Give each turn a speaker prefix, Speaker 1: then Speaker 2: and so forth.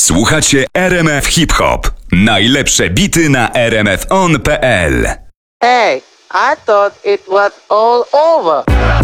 Speaker 1: Słuchacie RMF Hip Hop. Najlepsze bity na rmfon.pl.
Speaker 2: Hey, I thought it was all over.